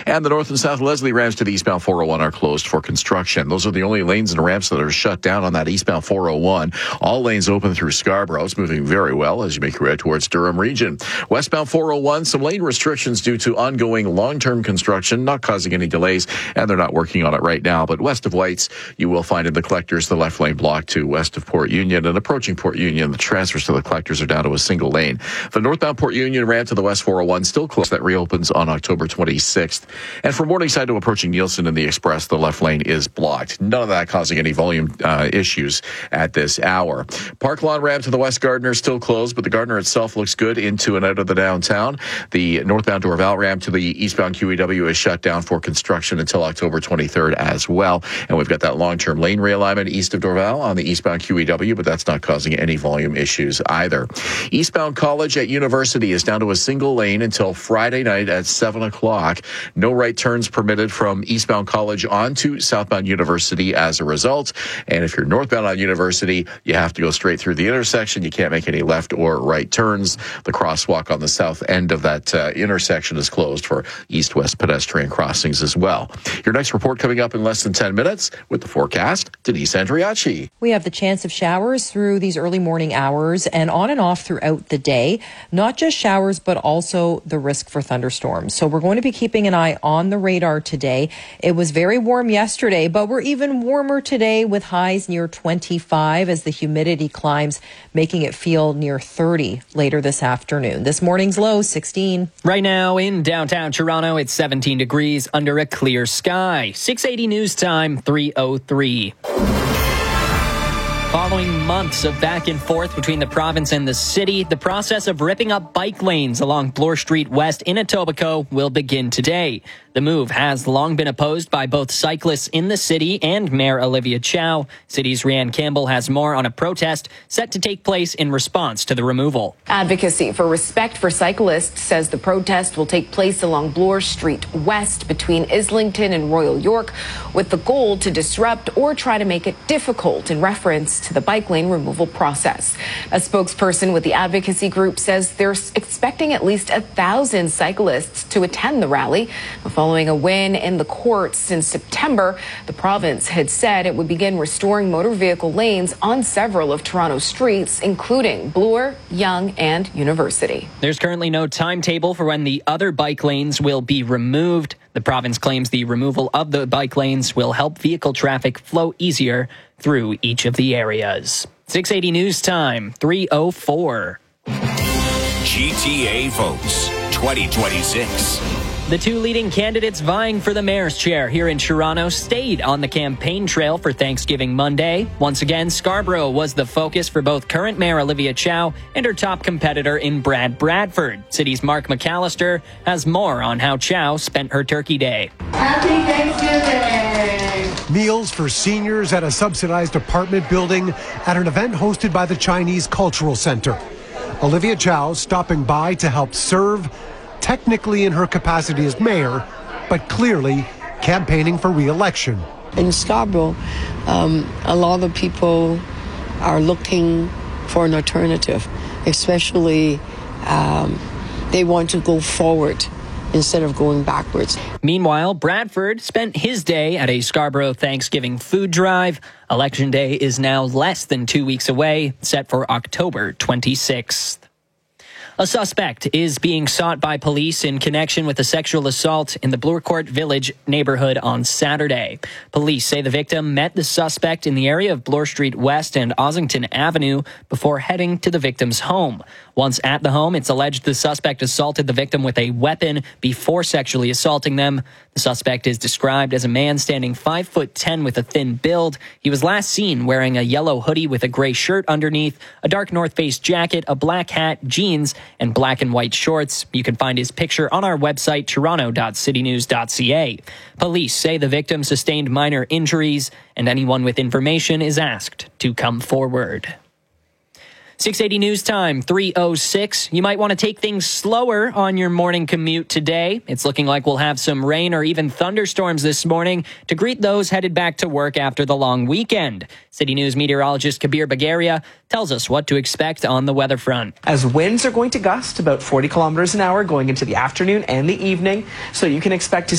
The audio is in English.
And the north and south Leslie ramps to the eastbound 401 are closed for construction. Those are the only lanes and ramps that are shut down on that eastbound 401. All lanes open through Scarborough. It's moving very well as you make your way towards Durham region. Westbound 401, some lane restrictions due to ongoing long-term construction, not causing any delays, and they're not working on it right now. But west of Whites, you will find in the collectors the left lane blocked to west of Port Union. And approaching Port Union, the transfers to the collectors are down to a single lane. The northbound Port Union ramp to the west 401 still closed. That reopens on October 26th. And from Morningside to approaching Nielsen in the Express, the left lane is blocked. None of that causing any volume issues at this hour. Park Lawn ramp to the west Gardner still closed, but the Gardner itself looks good into and out of the downtown. The northbound Dorval ramp to the eastbound QEW is shut down for construction until October 23rd as well. And we've got that long-term lane realignment east of Dorval on the eastbound QEW, but that's not causing any volume issues either. Eastbound College at University is down to a single lane until Friday night at 7 o'clock. No right turns permitted from eastbound College onto southbound University as a result. And if you're northbound on University, you have to go straight through the intersection. You can't make any left or right turns. The crosswalk on the south end of that intersection is closed for east-west pedestrian crossings as well. Your next report coming up in less than 10 minutes with the forecast, Denise Andriacci. We have the chance of showers through these early morning hours and on and off throughout the day. Not just showers, but also the risk for thunderstorms. So we're going to be keeping an eye on the radar today. It was very warm yesterday, but we're even warmer today with highs near 25 as the humidity climbs, making it feel near 30 later this afternoon. This morning's low, 16. Right now in downtown Toronto, it's 17 degrees under a clear sky. 6:80 news time, 3:03. Following months of back and forth between the province and the city, the process of ripping up bike lanes along Bloor Street West in Etobicoke will begin today. The move has long been opposed by both cyclists in the city and Mayor Olivia Chow. City's Rhiannon Campbell has more on a protest set to take place in response to the removal. Advocacy for Respect for Cyclists says the protest will take place along Bloor Street West between Islington and Royal York, with the goal to disrupt or try to make it difficult in reference to the bike lane removal process. A spokesperson with the advocacy group says they're expecting at least 1,000 cyclists to attend the rally. Following a win in the courts in September, the province had said it would begin restoring motor vehicle lanes on several of Toronto's streets, including Bloor, Yonge, and University. There's currently no timetable for when the other bike lanes will be removed. The province claims the removal of the bike lanes will help vehicle traffic flow easier through each of the areas. 6:80 news time, 3:04. GTA votes 2026. The two leading candidates vying for the mayor's chair here in Toronto stayed on the campaign trail for Thanksgiving Monday. Once again, Scarborough was the focus for both current Mayor Olivia Chow and her top competitor in Brad Bradford. City's Mark McAllister has more on how Chow spent her Turkey Day. Happy Thanksgiving! Meals for seniors at a subsidized apartment building at an event hosted by the Chinese Cultural Center. Olivia Chow stopping by to help serve, technically in her capacity as mayor, but clearly campaigning for re-election. In Scarborough, a lot of people are looking for an alternative, especially they want to go forward instead of going backwards. Meanwhile, Bradford spent his day at a Scarborough Thanksgiving food drive. Election Day is now less than 2 weeks away, set for October 26th. A suspect is being sought by police in connection with a sexual assault in the Bloorcourt Village neighborhood on Saturday. Police say the victim met the suspect in the area of Bloor Street West and Ossington Avenue before heading to the victim's home. Once at the home, it's alleged the suspect assaulted the victim with a weapon before sexually assaulting them. The suspect is described as a man standing 5'10" with a thin build. He was last seen wearing a yellow hoodie with a gray shirt underneath, a dark North Face jacket, a black hat, jeans, and black and white shorts. You can find his picture on our website, toronto.citynews.ca. Police say the victim sustained minor injuries, and anyone with information is asked to come forward. 6:80 news time, 3:06. You might want to take things slower on your morning commute today. It's looking like we'll have some rain or even thunderstorms this morning to greet those headed back to work after the long weekend. City News meteorologist Kabir Bagaria tells us what to expect on the weather front. As winds are going to gust about 40 kilometers an hour going into the afternoon and the evening, so you can expect to